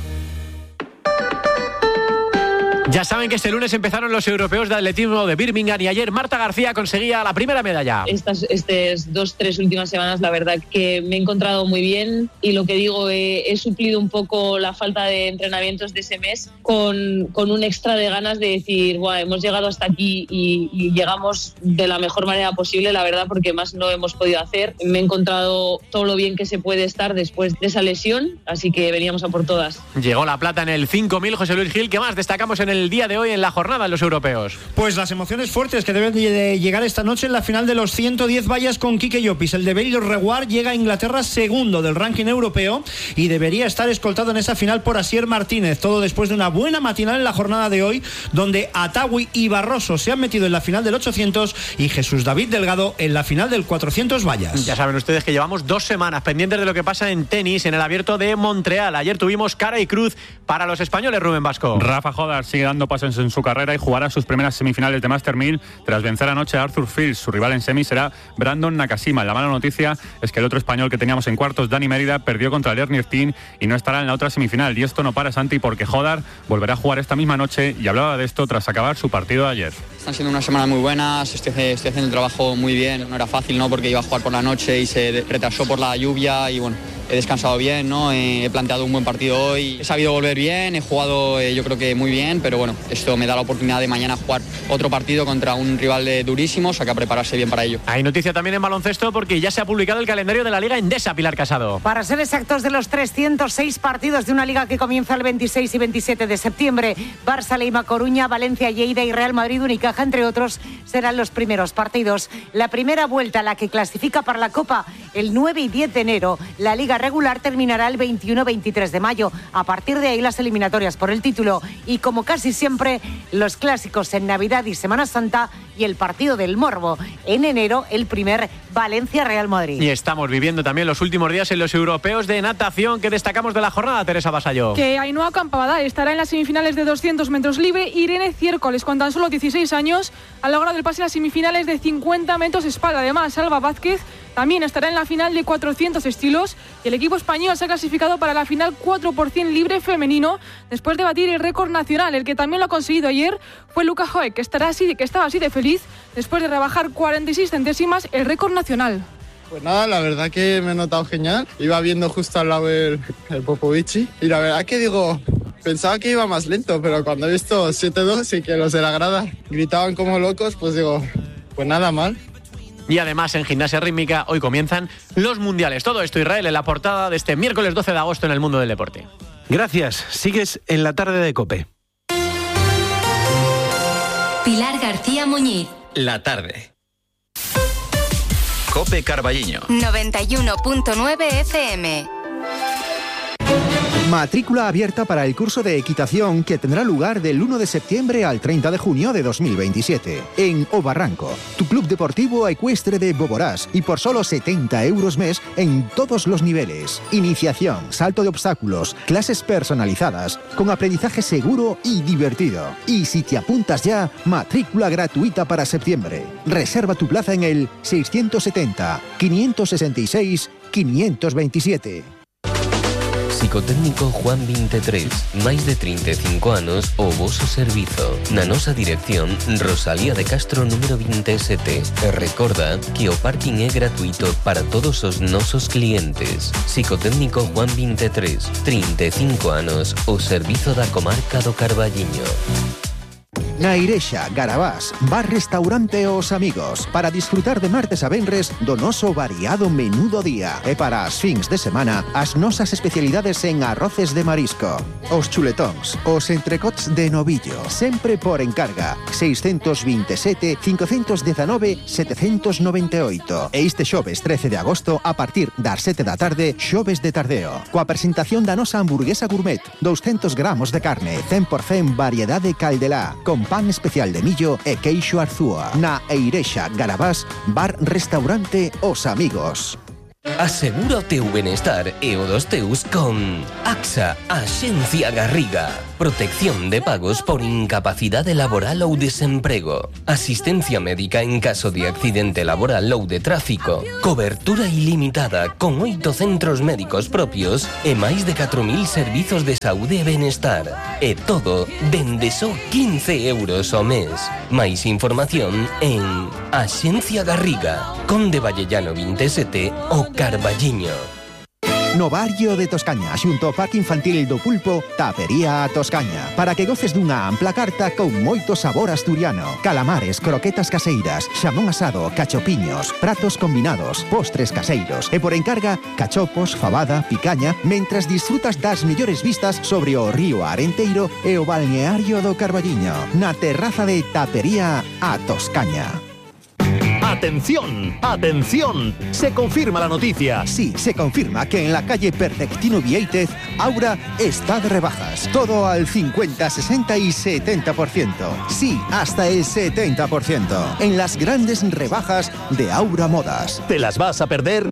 Speaker 25: Ya saben que este lunes empezaron los europeos de atletismo de Birmingham y ayer Marta García conseguía la primera medalla.
Speaker 14: Estas 2-3 últimas semanas la verdad que me he encontrado muy bien y lo que digo, he suplido un poco la falta de entrenamientos de ese mes con un extra de ganas de decir, hemos llegado hasta aquí y llegamos de la mejor manera posible, la verdad, porque más no hemos podido hacer. Me he encontrado todo lo bien que se puede estar después de esa lesión, así que veníamos a por todas.
Speaker 25: Llegó la plata en el 5000, José Luis Gil. ¿Qué más destacamos en el día de hoy en la jornada de los europeos?
Speaker 15: Pues las emociones fuertes que deben de llegar esta noche en la final de los 110 vallas con Quique Llopis. El de Baylor Reguard llega a Inglaterra segundo del ranking europeo y debería estar escoltado en esa final por Asier Martínez. Todo después de una buena matinal en la jornada de hoy, donde Atawi y Barroso se han metido en la final del 800 y Jesús David Delgado en la final del 400 vallas.
Speaker 25: Ya saben ustedes que llevamos 2 semanas pendientes de lo que pasa en tenis en el Abierto de Montreal. Ayer tuvimos cara y cruz para los españoles, Rubén Vasco.
Speaker 21: Rafa Jodar sigue dando pasos en su carrera y jugará sus primeras semifinales de Master 1000 tras vencer anoche a Arthur Fils. Su rival en semis será Brandon Nakashima. La mala noticia es que el otro español que teníamos en cuartos, Dani Mérida, perdió contra Lerner Tin y no estará en la otra semifinal. Y esto no para, Santi, porque Jodar volverá a jugar esta misma noche y hablaba de esto tras acabar su partido de ayer.
Speaker 23: Están siendo unas semanas muy buenas, estoy haciendo el trabajo muy bien. No era fácil, ¿no? Porque iba a jugar por la noche y se retrasó por la lluvia y bueno, he descansado bien, ¿no? He planteado un buen partido hoy, he sabido volver bien, he jugado yo creo que muy bien, pero bueno, esto me da la oportunidad de mañana jugar otro partido contra un rival durísimo, o sea que a prepararse bien para ello.
Speaker 25: Hay noticia también en baloncesto porque ya se ha publicado el calendario de la Liga Endesa, Pilar Casado.
Speaker 24: Para ser exactos, de los 306 partidos de una liga que comienza el 26 y 27 de septiembre, Barça, Leima, Coruña, Valencia, Lleida y Real Madrid, Unicaja, entre otros, serán los primeros partidos. La primera vuelta, la que clasifica para la Copa el 9 y 10 de enero, la Liga regular terminará el 21-23 de mayo. A partir de ahí las eliminatorias por el título y, como casi siempre, los clásicos en Navidad y Semana Santa y el partido del Morbo. En enero, el primer Valencia-Real Madrid.
Speaker 25: Y estamos viviendo también los últimos días en los europeos de natación que destacamos de la jornada, Teresa Basallo.
Speaker 26: Que Ainhoa Campabadal estará en las semifinales de 200 metros libre. Irene Ciércoles, con tan solo 16 años, ha logrado el pase a las semifinales de 50 metros espalda. Además, Alba Vázquez también estará en la final de 400 estilos y el equipo español se ha clasificado para la final 4% libre femenino después de batir el récord nacional. El que también lo ha conseguido ayer fue Luca Hoek, que estaba así de feliz después de rebajar 46 centésimas el récord nacional.
Speaker 31: Pues nada, la verdad que me he notado genial. Iba viendo justo al lado el Popovici y la verdad que digo, pensaba que iba más lento, pero cuando he visto 7-2 y que los de la grada gritaban como locos, pues digo, pues nada mal.
Speaker 25: Y además en gimnasia rítmica hoy comienzan los mundiales. Todo esto, Israel, en la portada de este miércoles 12 de agosto en el mundo del deporte.
Speaker 32: Gracias. Sigues en la tarde de COPE.
Speaker 7: Pilar García Muñiz.
Speaker 22: La tarde. COPE Carballiño.
Speaker 7: 91.9 FM.
Speaker 33: Matrícula abierta para el curso de equitación que tendrá lugar del 1 de septiembre al 30 de junio de 2027 en O Barranco, tu club deportivo ecuestre de Boborás, y por solo 70 euros mes en todos los niveles. Iniciación, salto de obstáculos, clases personalizadas, con aprendizaje seguro y divertido. Y si te apuntas ya, matrícula gratuita para septiembre. Reserva tu plaza en el 670 566 527.
Speaker 1: Psicotécnico Juan 23, máis de 35 anos o voso servizo. Na nosa dirección, Rosalía de Castro número 27. E recorda que o parking é gratuito para todos os nosos clientes. Psicotécnico Juan 23, 35 anos, o servizo da comarca do Carballiño.
Speaker 33: Na Irexa, Garabás, bar restaurante Os Amigos, para disfrutar de martes a venres do noso variado menú do día. E para as fins de semana, as nosas especialidades en arroces de marisco, os chuletóns, os entrecots de novillo, sempre por encarga, 627 519 798. E este xoves 13 de agosto, a partir das 7 da tarde, xoves de tardeo, coa presentación da nosa hamburguesa gourmet, 200 gramos de carne, 100% variedade caldelá, con pan especial de millo e queixo arzúa. Na Eirexa, Garabás, bar restaurante Os Amigos.
Speaker 1: Asegura o teu benestar e o dos teus con AXA, Axencia Garriga. Protección de pagos por incapacidade laboral ou desemprego. Asistencia médica en caso de accidente laboral ou de tráfico. Cobertura ilimitada con 8 centros médicos propios e máis de 4.000 servizos de saúde e benestar. E todo dende só 15 euros ao mes. Máis información en Axencia Garriga, Conde Vallellano 27 o Carballiño.
Speaker 33: No barrio de Toscaña, xunto ao Parque Infantil do Pulpo, Tapería a Toscaña, para que goces dunha ampla carta con moito sabor asturiano. Calamares, croquetas caseiras, xamón asado, cachopiños, pratos combinados, postres caseiros e por encarga, cachopos, fabada, picaña, mentras disfrutas das mellores vistas sobre o río Arenteiro e o balneario do Carballiño, na terraza de Tapería a Toscaña.
Speaker 2: ¡Atención! ¡Atención! Se confirma la noticia.
Speaker 33: Sí, se confirma que en la calle Perfectino Vieitez, Aura está de rebajas. Todo al 50, 60 y 70%. Sí, hasta el 70%. En las grandes rebajas de Aura Modas.
Speaker 2: ¿Te las vas a perder?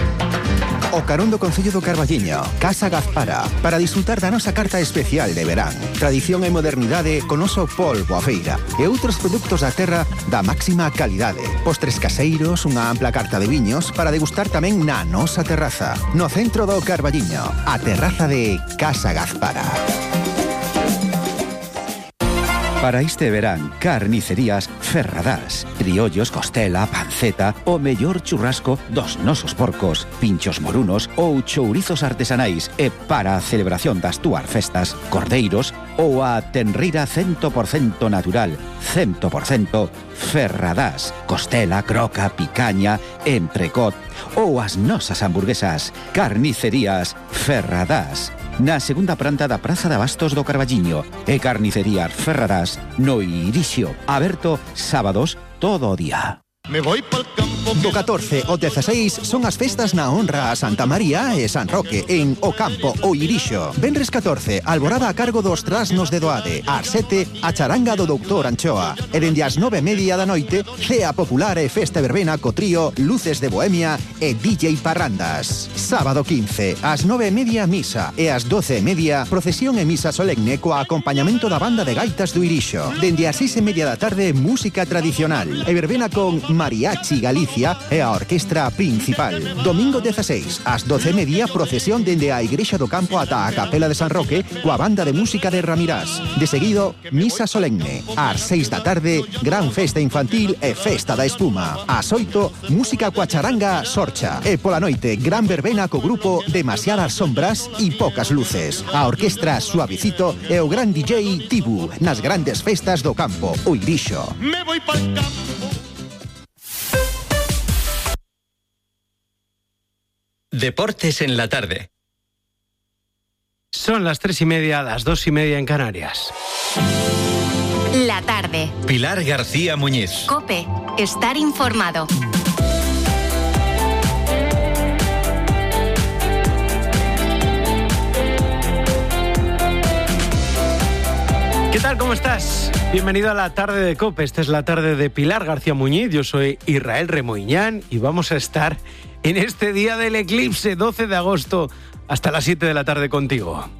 Speaker 33: O Carón do Concello do Carballiño, Casa Gazpara, para disfrutar da nosa carta especial de verán. Tradición e modernidade con oso polvo a feira e outros produtos da terra da máxima calidade. Postres caseiros, unha ampla carta de viños para degustar tamén na nosa terraza. No centro do Carballiño, a terraza de Casa Gazpara.
Speaker 5: Para este verán, carnicerías Ferradás. Criollos, costela, panceta, o mellor churrasco dos nosos porcos, pinchos morunos ou chourizos artesanais. E para a celebración das túas festas, cordeiros ou a tenreira 100% natural, 100% Ferradás. Costela, croca, picaña, entrecot ou as nosas hamburguesas. Carnicerías Ferradás. Na segunda planta da Praza de Abastos do Carballiño e Carnicerías Ferradás no Irixio, aberto sábados todo o día.
Speaker 2: Me voy pa'l campo.
Speaker 33: Do 14 ao 16 son as festas na honra a Santa María e San Roque en O Campo, o Irixo. Venres 14, alborada a cargo dos trasnos de Doade. Ás 7, a charanga do Doutor Anchoa. E dende as 9:30 da noite, cea popular e festa verbena co trío Luces de Bohemia e DJ Parrandas. Sábado 15, ás 9:30 misa e ás 12:30 procesión e misa solemne coa acompañamento da banda de gaitas do Irixo. Dende as 6:30 da tarde, música tradicional e verbena con Mariachi Galicia e a orquestra principal. Domingo 16, ás 12:30, procesión dende a Igrexa do Campo ata a Capela de San Roque coa banda de música de Ramirás. De seguido, misa solemne. Ás 6 da tarde, gran festa infantil e festa da espuma. Ás 8, música coa charanga Sorcha. E pola noite, gran verbena co grupo Demasiadas Sombras e Pocas Luces. A orquestra Suavecito e o gran DJ Tibu nas grandes festas do campo, o Irixo.
Speaker 2: Me voy pa'l campo.
Speaker 22: Deportes en la tarde.
Speaker 32: Son las 3:30, las 2:30 en Canarias.
Speaker 7: La tarde.
Speaker 22: Pilar García Muñiz.
Speaker 7: COPE. Estar informado.
Speaker 32: ¿Qué tal? ¿Cómo estás? Bienvenido a la tarde de COPE. Esta es la tarde de Pilar García Muñiz. Yo soy Israel Remoiñán y vamos a estar en este día del eclipse, 12 de agosto, hasta las 7 de la tarde contigo.